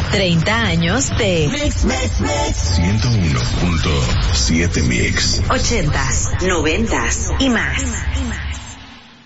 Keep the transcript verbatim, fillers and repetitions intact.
treinta años de Mix, Mix, Mix. ciento uno punto siete Mix. ochentas, noventas y más.